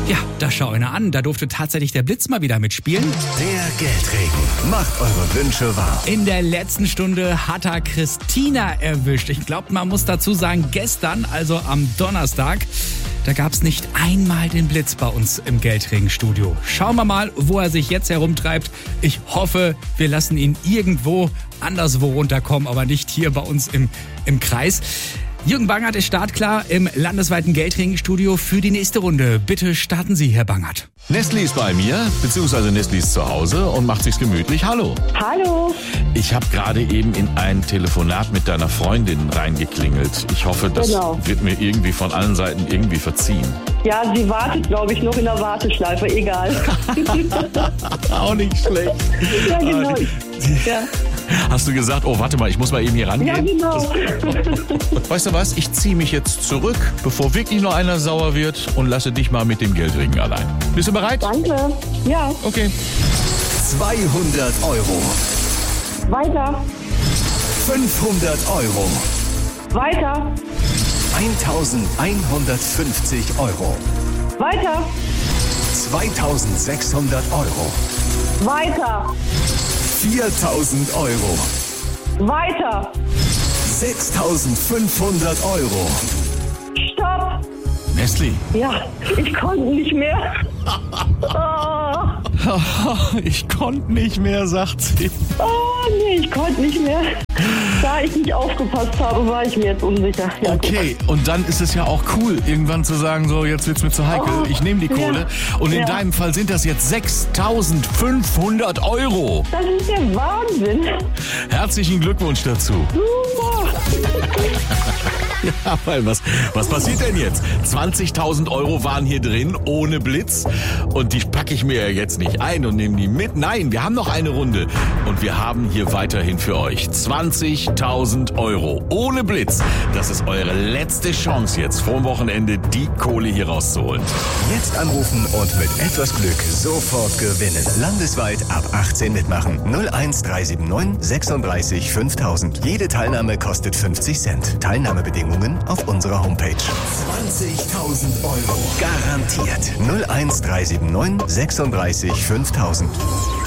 Ja, da schau einer an. Da durfte tatsächlich der Blitz mal wieder mitspielen. Der Geldregen macht eure Wünsche wahr. In der letzten Stunde hat er Christina erwischt. Ich glaube, man muss dazu sagen, gestern, also am Donnerstag, da gab es nicht einmal den Blitz bei uns im Geldregenstudio. Schauen wir mal, wo er sich jetzt herumtreibt. Ich hoffe, wir lassen ihn irgendwo anderswo runterkommen, aber nicht hier bei uns im Kreis. Jürgen Bangert ist startklar im landesweiten Geldregenstudio für die nächste Runde. Bitte starten Sie, Herr Bangert. Nestli ist bei mir, beziehungsweise Nestli ist zu Hause und macht sich's gemütlich. Hallo. Hallo. Ich habe gerade eben in ein Telefonat mit deiner Freundin reingeklingelt. Ich hoffe, das wird mir irgendwie von allen Seiten irgendwie verziehen. Ja, sie wartet, glaube ich, noch in der Warteschleife. Egal. Auch nicht schlecht. Ja, genau. Ja. Hast du gesagt, oh, warte mal, ich muss mal eben hier rangehen? Ja, genau. Weißt du was, ich ziehe mich jetzt zurück, bevor wirklich noch einer sauer wird und lasse dich mal mit dem Geldregen allein. Bist du bereit? Danke. Ja. Okay. 200 Euro. Weiter. 500 Euro. Weiter. 1150 Euro. Weiter. 2600 Euro. Weiter. 4000 Euro. Weiter. 6500 Euro. Stopp. Nestli. Ja, ich konnte nicht mehr. Ich konnte nicht mehr, sagt sie. Nee, ich konnte nicht mehr. Da ich nicht aufgepasst habe, war ich mir jetzt unsicher. Ja, Okay, und dann ist es ja auch cool, irgendwann zu sagen, so, jetzt wird's mir zu heikel, ich nehme die Kohle. Und in deinem Fall sind das jetzt 6500 Euro. Das ist der Wahnsinn. Herzlichen Glückwunsch dazu. Super. Ja, weil was passiert denn jetzt? 20.000 Euro waren hier drin, ohne Blitz. Und die packe ich mir ja jetzt nicht ein und nehme die mit. Nein, wir haben noch eine Runde. Und wir haben hier weiterhin für euch 20.000 Euro ohne Blitz. Das ist eure letzte Chance jetzt vor dem Wochenende, die Kohle hier rauszuholen. Jetzt anrufen und mit etwas Glück sofort gewinnen. Landesweit ab 18 mitmachen. 01379 36 5000. Jede Teilnahme kostet 50 Cent. Teilnahmebedingungen auf unserer Homepage. 20.000 Euro. Garantiert. 01379 36 5000.